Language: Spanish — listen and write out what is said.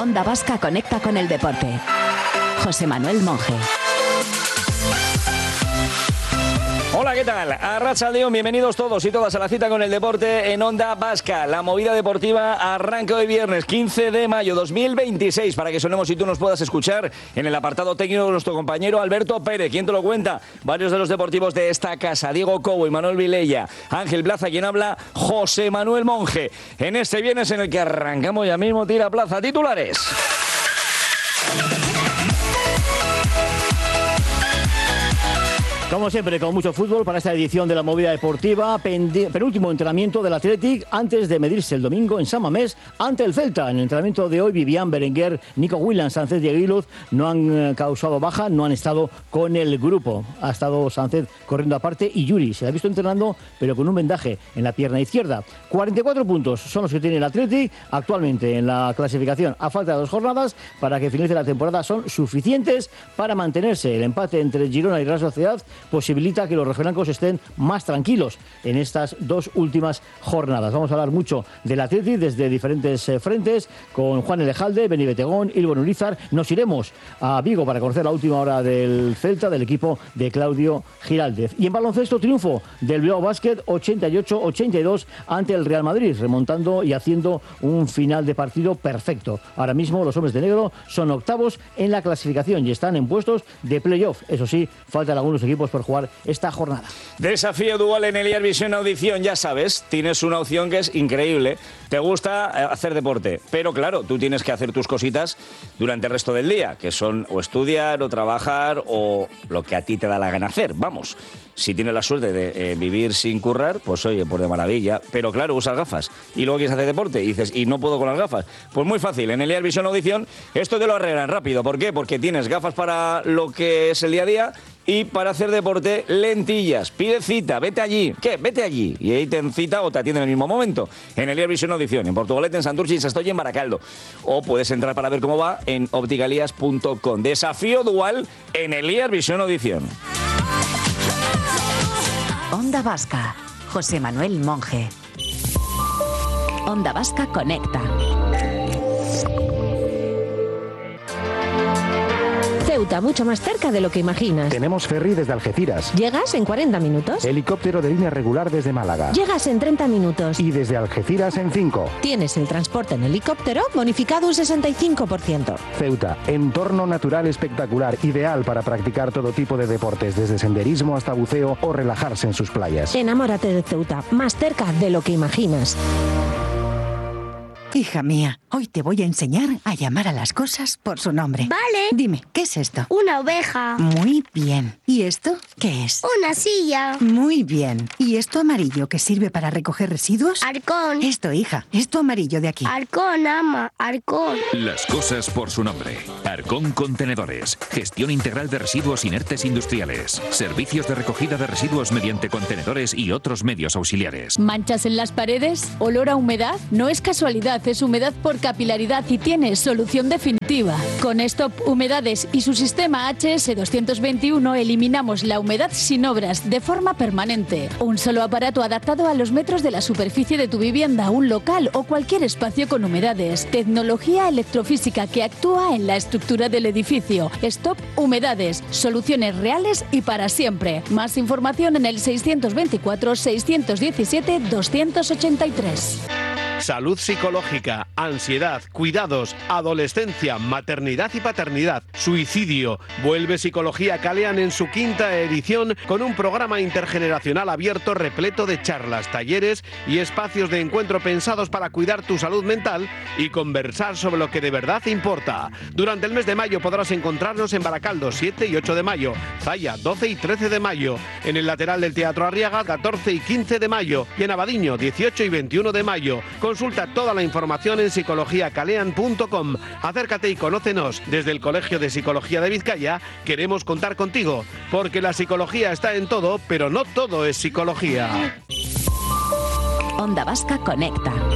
Onda Vasca conecta con el deporte. José Manuel Monje. Hola, ¿qué tal? Arratsaldeon, bienvenidos todos y todas a la cita con el deporte en Onda Vasca. La movida deportiva arranca hoy viernes 15 de mayo 2026 para que sonemos y tú nos puedas escuchar en el apartado técnico de nuestro compañero Alberto Pérez. ¿Quién te lo cuenta? Varios de los deportivos de esta casa, Diego Cobo y Manuel Vilella, Ángel Plaza, quien habla, José Manuel Monje. En este viernes en el que arrancamos ya mismo, tira plaza, titulares. Como siempre, con mucho fútbol para esta edición de la movida deportiva. Penúltimo entrenamiento del Athletic antes de medirse el domingo en San Mamés ante el Celta. En el entrenamiento de hoy, Vivian, Berenguer, Nico Williams, Sánchez y Aguiluz no han causado baja, no han estado con el grupo. Ha estado Sánchez corriendo aparte y Yuri se ha visto entrenando, pero con un vendaje en la pierna izquierda. 44 puntos son los que tiene el Athletic actualmente en la clasificación. A falta de 2 jornadas para que finalice la temporada, son suficientes para mantenerse. El empate entre Girona y Real Sociedad posibilita que los rojiblancos estén más tranquilos en estas 2 últimas jornadas. Vamos a hablar mucho del Athletic desde diferentes frentes con Juan Elejalde, Beni Betegón, Ilbon Urizar. Nos iremos a Vigo para conocer la última hora del Celta, del equipo de Claudio Giraldez. Y en baloncesto, triunfo del Bilbao Basket 88-82 ante el Real Madrid, remontando y haciendo un final de partido perfecto. Ahora mismo los hombres de negro son octavos en la clasificación y están en puestos de playoff. Eso sí, faltan algunos equipos por jugar esta jornada. Desafío dual en el Eliar Visión Audición, ya sabes, tienes una opción que es increíble. Te gusta hacer deporte, pero claro, tú tienes que hacer tus cositas durante el resto del día, que son o estudiar o trabajar o lo que a ti te da la gana hacer, vamos. Si tienes la suerte de vivir sin currar, pues oye, pues de maravilla. Pero claro, usas gafas y luego quieres hacer deporte y dices, y no puedo con las gafas. Pues muy fácil, en el Eliar Visión Audición esto te lo arreglan rápido. ¿Por qué? Porque tienes gafas para lo que es el día a día y para hacer deporte, lentillas. Pide cita, vete allí. ¿Qué? Vete allí. Y ahí te cita o te atienden en el mismo momento. En el Eliar Visión Audición, en Portugalete, en Santurce, en Sestoy y en Baracaldo. O puedes entrar para ver cómo va en opticalias.com. Desafío dual en el Eliar Visión Audición. Onda Vasca, José Manuel Monje. Onda Vasca conecta. Ceuta, mucho más cerca de lo que imaginas. Tenemos ferry desde Algeciras. Llegas en 40 minutos. Helicóptero de línea regular desde Málaga. Llegas en 30 minutos. Y desde Algeciras en 5. Tienes el transporte en helicóptero bonificado un 65%. Ceuta, entorno natural espectacular, ideal para practicar todo tipo de deportes, desde senderismo hasta buceo o relajarse en sus playas. Enamórate de Ceuta, más cerca de lo que imaginas. Hija mía, hoy te voy a enseñar a llamar a las cosas por su nombre. Vale. Dime, ¿qué es esto? Una oveja. Muy bien. ¿Y esto qué es? Una silla. Muy bien. ¿Y esto amarillo que sirve para recoger residuos? Arcón. Esto, hija. Esto amarillo de aquí. Arcón, ama. Arcón. Las cosas por su nombre. Arcón Contenedores. Gestión integral de residuos inertes industriales. Servicios de recogida de residuos mediante contenedores y otros medios auxiliares. ¿Manchas en las paredes? ¿Olor a humedad? No es casualidad, es humedad por capilaridad y tiene solución definitiva. Con Stop Humedades y su sistema HS221 eliminamos la humedad sin obras de forma permanente. Un solo aparato adaptado a los metros de la superficie de tu vivienda, un local o cualquier espacio con humedades. Tecnología electrofísica que actúa en la estructura del edificio. Stop Humedades. Soluciones reales y para siempre. Más información en el 624 617 283. Salud psicológica, ansiedad, cuidados, adolescencia, maternidad y paternidad, suicidio. Vuelve Psicología Calean en su 5ª edición con un programa intergeneracional abierto repleto de charlas, talleres y espacios de encuentro pensados para cuidar tu salud mental y conversar sobre lo que de verdad importa. Durante el mes de mayo podrás encontrarnos en Baracaldo 7 y 8 de mayo, Zaya 12 y 13 de mayo, en el lateral del Teatro Arriaga 14 y 15 de mayo y en Abadiño 18 y 21 de mayo. Consulta toda la información en psicologiacalean.com. Acércate y conócenos. Desde el Colegio de Psicología de Vizcaya queremos contar contigo, porque la psicología está en todo, pero no todo es psicología. Onda Vasca conecta.